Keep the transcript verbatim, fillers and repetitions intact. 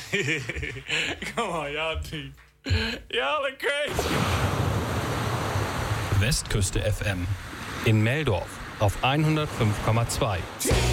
Come on, y'all deep. Y'all are crazy. Westküste F M. In Meldorf auf hundertfünf Komma zwei.